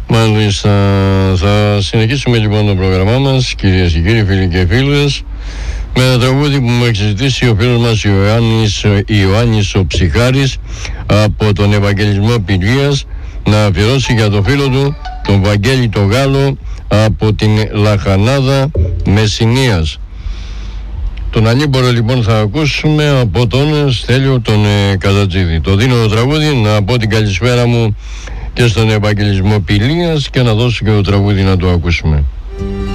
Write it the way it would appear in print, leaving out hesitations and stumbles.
Μάλιστα, θα συνεχίσουμε λοιπόν το πρόγραμμά μας, κυρίες και κύριοι, φίλοι και φίλες, με ένα τραγούδι που μου έχει ζητήσει ο φίλος μας Ιωάννης ο Ψυχάρης από τον Ευαγγελισμό Πηλίας, να αφιερώσει για το φίλο του, τον Βαγγέλη το Γάλλο, από την Λαχανάδα Μεσσηνίας. Τον Αλίμπορο λοιπόν θα ακούσουμε από τον Στέλιο τον Καζατζίδη. Το δίνω το τραγούδι, να πω την καλησπέρα μου και στον Ευαγγελισμό Πηλίας και να δώσω και το τραγούδι να το ακούσουμε.